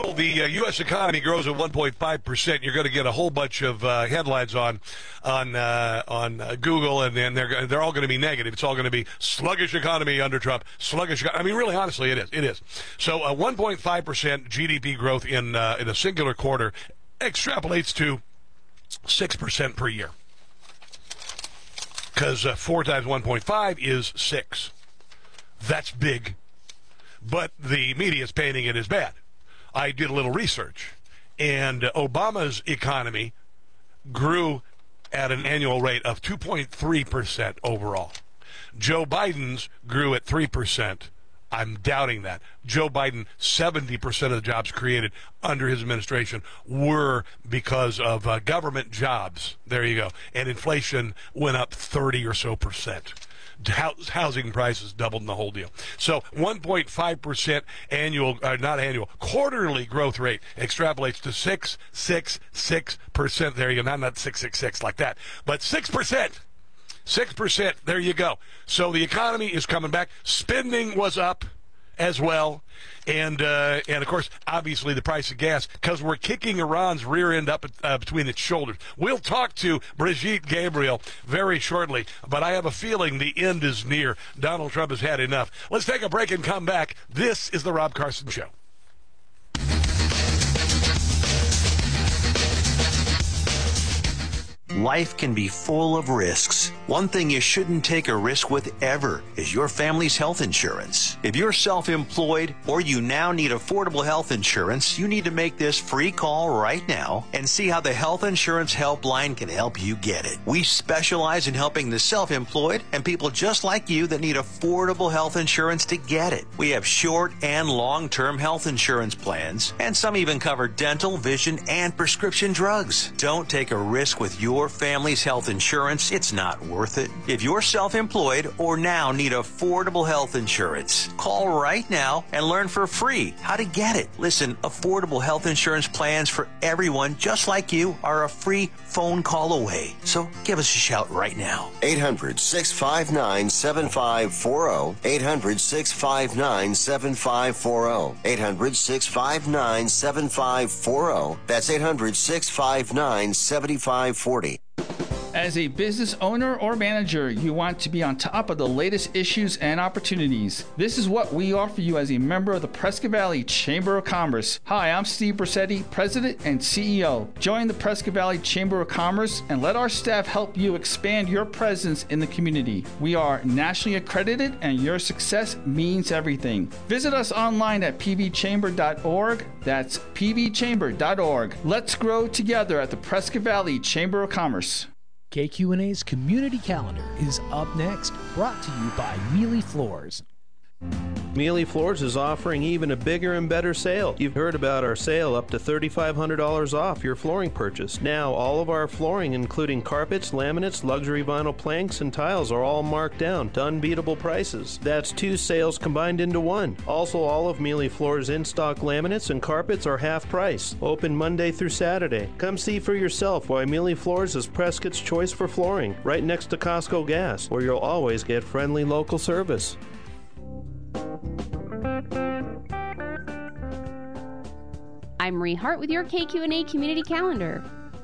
Well, the U.S. economy grows at 1.5%. You're going to get a whole bunch of headlines on Google, and then they're all going to be negative. It's all going to be sluggish economy under Trump. I mean, really, honestly, it is. It is. So 1.5% GDP growth in a singular quarter extrapolates to 6% per year. Because 4 times 1.5 is 6. That's big. But the media is painting it as bad. I did a little research, and Obama's economy grew at an annual rate of 2.3% overall. Joe Biden's grew at 3%. I'm doubting that. Joe Biden, 70% of the jobs created under his administration were because of government jobs. There you go. And inflation went up 30 or so percent. Housing prices doubled in the whole deal. So 1.5% quarterly growth rate extrapolates to 6.6%. There you go. Not 666 like that, but 6%. 6%. There you go. So the economy is coming back. Spending was up as well. And of course, obviously, the price of gas, because we're kicking Iran's rear end up between its shoulders. We'll talk to Brigitte Gabriel very shortly, but I have a feeling the end is near. Donald Trump has had enough. Let's take a break and come back. This is the Rob Carson Show. Life can be full of risks. One thing you shouldn't take a risk with ever is your family's health insurance. If you're self-employed or you now need affordable health insurance, you need to make this free call right now and see how the Health Insurance Helpline can help you get it. We specialize in helping the self-employed and people just like you that need affordable health insurance to get it. We have short and long-term health insurance plans, and some even cover dental, vision, and prescription drugs. Don't take a risk with your family's health insurance. It's not worth it. If you're self-employed or now need affordable health insurance, call right now and learn for free how to get it. Listen, affordable health insurance plans for everyone just like you are a free phone call away. So give us a shout right now. 800-659-7540. 800-659-7540. 800-659-7540. That's 800-659-7540. As a business owner or manager, you want to be on top of the latest issues and opportunities. This is what we offer you as a member of the Prescott Valley Chamber of Commerce. Hi, I'm Steve Brissetti, President and CEO. Join the Prescott Valley Chamber of Commerce and let our staff help you expand your presence in the community. We are nationally accredited and your success means everything. Visit us online at pvchamber.org. That's pvchamber.org. Let's grow together at the Prescott Valley Chamber of Commerce. KQNA's Community Calendar is up next, brought to you by Mealy Floors. Mealy Floors is offering even a bigger and better sale. You've heard about our sale up to $3,500 off your flooring purchase. Now, all of our flooring, including carpets, laminates, luxury vinyl planks, and tiles, are all marked down to unbeatable prices. That's 2 sales combined into one. Also, all of Mealy Floors' in-stock laminates and carpets are half price. Open Monday through Saturday. Come see for yourself why Mealy Floors is Prescott's choice for flooring, right next to Costco Gas, where you'll always get friendly local service. I'm Marie Hart with your KQNA Community Calendar.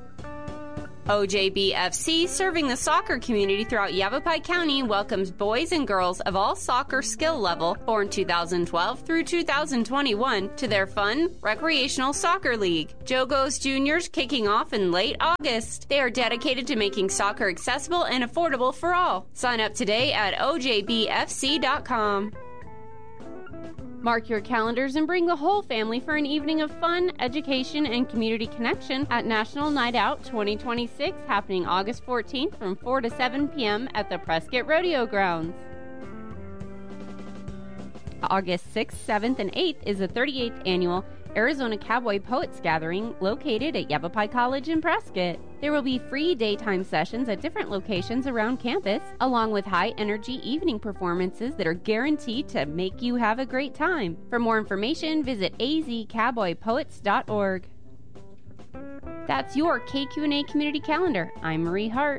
OJBFC, serving the soccer community throughout Yavapai County, welcomes boys and girls of all soccer skill level born 2012 through 2021 to their fun, recreational soccer league. Jogos Juniors kicking off in late August. They are dedicated to making soccer accessible and affordable for all. Sign up today at ojbfc.com. Mark your calendars and bring the whole family for an evening of fun, education, and community connection at National Night Out 2026, happening August 14th from 4 to 7 p.m. at the Prescott Rodeo Grounds. August 6th, 7th, and 8th is the 38th Annual Arizona Cowboy Poets Gathering, located at Yavapai College in Prescott. There will be free daytime sessions at different locations around campus, along with high-energy evening performances that are guaranteed to make you have a great time. For more information, visit azcowboypoets.org. That's your KQNA Community Calendar. I'm Marie Hart.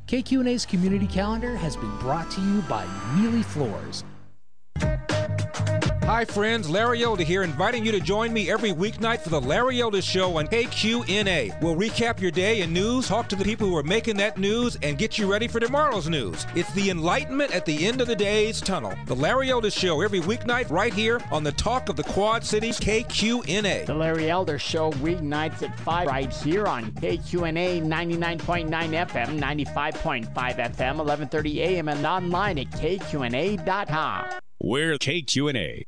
KQNA's community calendar has been brought to you by Mealy Floors. Hi friends, Larry Elder here, inviting you to join me every weeknight for the Larry Elder Show on KQNA. We'll recap your day in news, talk to the people who are making that news, and get you ready for tomorrow's news. It's the enlightenment at the end of the day's tunnel. The Larry Elder Show every weeknight right here on the Talk of the Quad Cities, KQNA. The Larry Elder Show weeknights at 5 right here on KQNA 99.9 FM, 95.5 FM, 1130 AM, and online at KQNA.com. We're KQNA.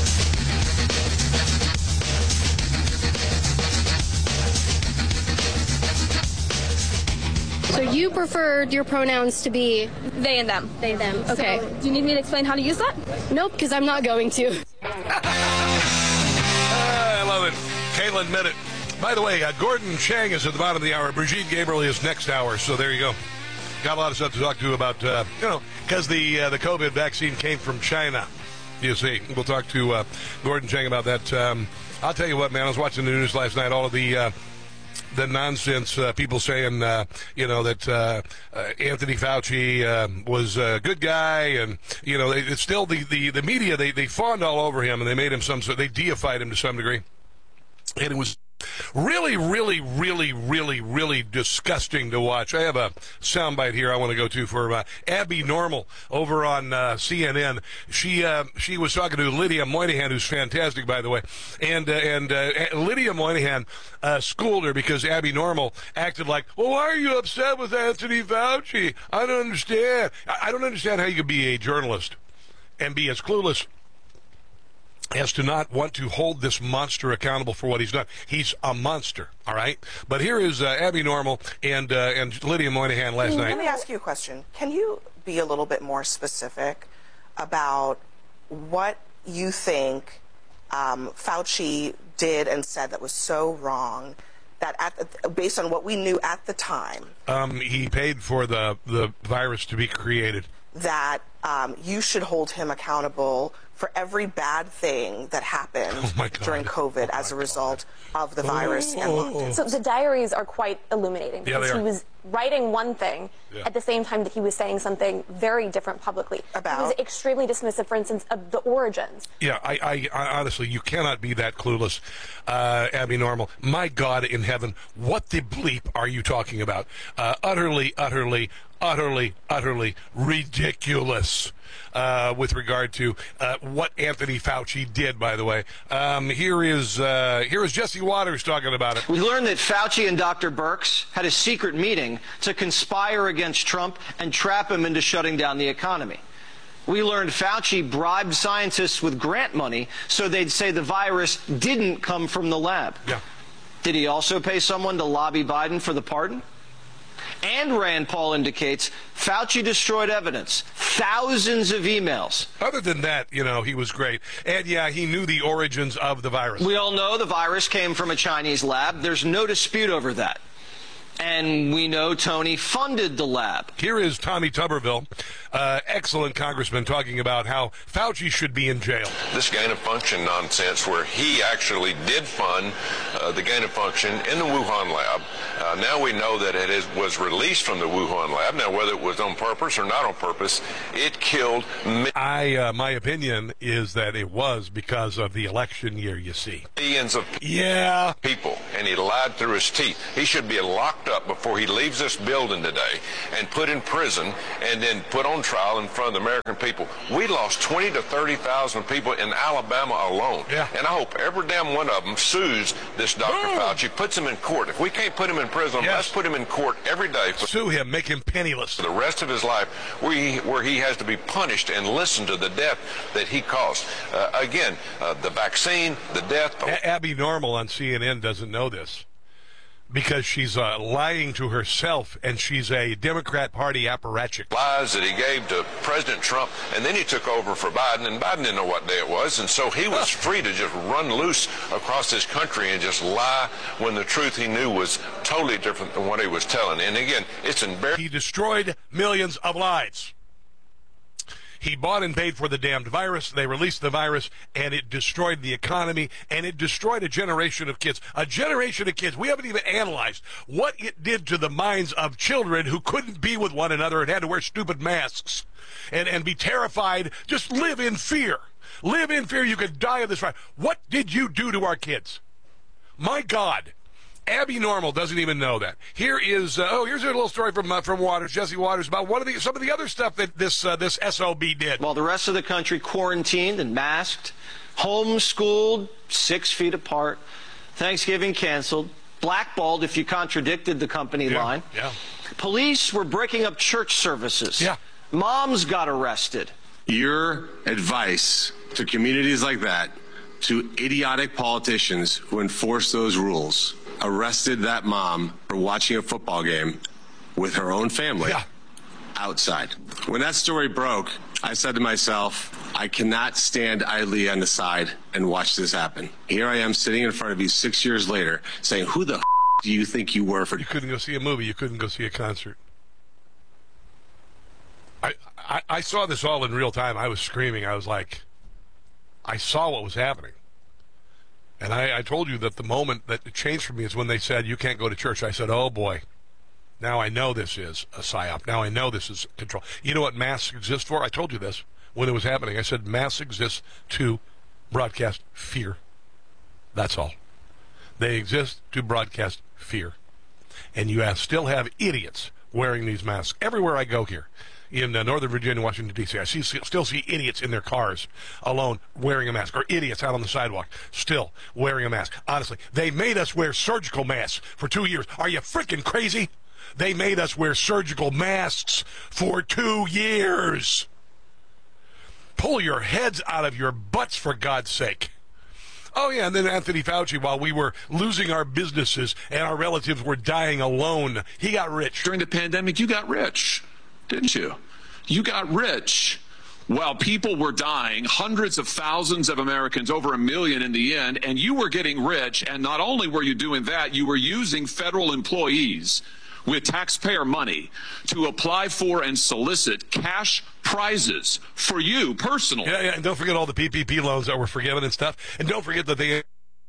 So you preferred your pronouns to be they and them. They, them. Okay. So, do you need me to explain how to use that? Nope, because I'm not going to. I love it. Caitlin Minnett. By the way, Gordon Chang is at the bottom of the hour. Brigitte Gabriel is next hour, so there you go. Got a lot of stuff to talk to about, because the COVID vaccine came from China, you see. We'll talk to Gordon Chang about that. I'll tell you what, man, I was watching the news last night, all of the nonsense, people saying, that Anthony Fauci was a good guy, and, it's still the media, they fawned all over him, and they made him they deified him to some degree. And it was really, really, really, really, really disgusting to watch. I have a soundbite here I want to go to for Abby Normal over on CNN. She was talking to Lydia Moynihan, who's fantastic, by the way, and Lydia Moynihan schooled her because Abby Normal acted like, well, why are you upset with Anthony Fauci? I don't understand. I don't understand how you could be a journalist and be as clueless as to not want to hold this monster accountable for what he's done. He's a monster, all right? But here is Abby Normal and Lydia Moynihan last night. Let me ask you a question. Can you be a little bit more specific about what you think Fauci did and said that was so wrong, that based on what we knew at the time? He paid for the virus to be created. That you should hold him accountable for every bad thing that happened during COVID as a result of the virus and lockdown. So the diaries are quite illuminating because he was writing one thing at the same time that he was saying something very different publicly. He was extremely dismissive, for instance, of the origins. Yeah, I honestly, you cannot be that clueless, Abby Normal. My God in heaven, what the bleep are you talking about? Utterly ridiculous with regard to what Anthony Fauci did, by the way. Here is Jesse Waters talking about it. We learned that Fauci and Dr. Birx had a secret meeting to conspire against Trump and trap him into shutting down the economy. We learned Fauci bribed scientists with grant money so they'd say the virus didn't come from the lab. Yeah. Did he also pay someone to lobby Biden for the pardon? And Rand Paul indicates Fauci destroyed evidence, thousands of emails. Other than that, he was great. And yeah, he knew the origins of the virus. We all know the virus came from a Chinese lab. There's no dispute over that. And we know Tony funded the lab. Here is Tommy Tuberville, excellent congressman, talking about how Fauci should be in jail. This gain-of-function nonsense where he actually did fund the gain-of-function in the Wuhan lab. Now we know that it was released from the Wuhan lab. Now, whether it was on purpose or not on purpose, it killed my opinion is that it was because of the election year, you see. Millions of people, and he lied through his teeth. He should be locked up before he leaves this building today and put in prison and then put on trial in front of the American people. We lost 20 to 30,000 people in Alabama alone. Yeah. And I hope every damn one of them sues this Dr. Fauci, puts him in court. If we can't put him in prison, let's put him in court every day. Sue him, make him penniless. For the rest of his life, where he has to be punished and listen to the death that he caused. Again, the vaccine, the death. Abby Normal on CNN doesn't know this, because she's lying to herself, and she's a Democrat Party apparatchik. Lies that he gave to President Trump, and then he took over for Biden, and Biden didn't know what day it was, and so he was free to just run loose across this country and just lie when the truth he knew was totally different than what he was telling. And again, it's embarrassing. He destroyed millions of lives. He bought and paid for the damned virus. They released the virus, and it destroyed the economy, and it destroyed a generation of kids. A generation of kids. We haven't even analyzed what it did to the minds of children who couldn't be with one another and had to wear stupid masks and be terrified. Just live in fear. Live in fear. You could die of this virus. What did you do to our kids? My God. Abby Normal doesn't even know that. Here's a little story from Waters, Jesse Waters, about some of the other stuff that this SOB did. While the rest of the country quarantined and masked, homeschooled 6 feet apart, Thanksgiving canceled, blackballed if you contradicted the company line. Yeah. Police were breaking up church services. Yeah. Moms got arrested. Your advice to communities like that, to idiotic politicians who enforce those rules, arrested that mom for watching a football game with her own family outside. When that story broke, I said to myself, I cannot stand idly on the side and watch this happen. Here I am sitting in front of you 6 years later saying, who the do you think you were for... You couldn't go see a movie. You couldn't go see a concert. I saw this all in real time. I was screaming. I was like, I saw what was happening. And I told you that the moment that it changed for me is when they said, you can't go to church. I said, oh, boy. Now I know this is a psyop. Now I know this is control. You know what masks exist for? I told you this when it was happening. I said masks exist to broadcast fear. That's all. They exist to broadcast fear. And you still have idiots wearing these masks everywhere I go here. In Northern Virginia, Washington, D.C., I still see idiots in their cars alone wearing a mask, or idiots out on the sidewalk still wearing a mask. Honestly, they made us wear surgical masks for 2 years. Are you freaking crazy? They made us wear surgical masks for 2 years. Pull your heads out of your butts, for God's sake. Oh, yeah, and then Anthony Fauci, while we were losing our businesses and our relatives were dying alone, he got rich. During the pandemic, you got rich, didn't you? You got rich while people were dying, hundreds of thousands of Americans, over 1 million in the end, and you were getting rich. And not only were you doing that, you were using federal employees with taxpayer money to apply for and solicit cash prizes for you personally. Yeah, and don't forget all the PPP loans that were forgiven and stuff. And don't forget that they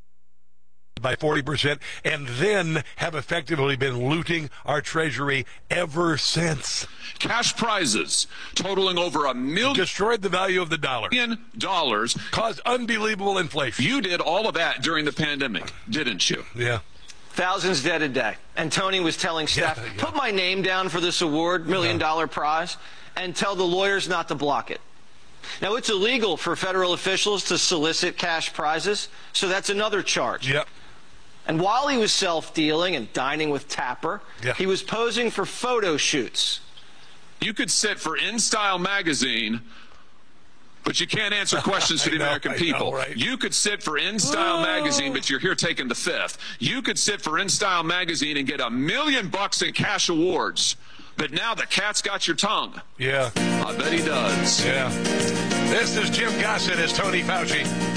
by 40%, and then have effectively been looting our treasury ever since. Cash prizes totaling over $1 million. Destroyed the value of the dollar. Dollars. Caused unbelievable inflation. You did all of that during the pandemic, didn't you? Yeah. Thousands dead a day. And Tony was telling staff, put my name down for this award, $1 million prize, and tell the lawyers not to block it. Now, it's illegal for federal officials to solicit cash prizes, so that's another charge. Yep. And while he was self-dealing and dining with Tapper, he was posing for photo shoots. You could sit for InStyle magazine, but you can't answer questions for the American people. Know, right? You could sit for InStyle magazine, but you're here taking the fifth. You could sit for InStyle magazine and get $1 million in cash awards. But now the cat's got your tongue. Yeah. I bet he does. Yeah. This is Jim Gossett as Tony Fauci.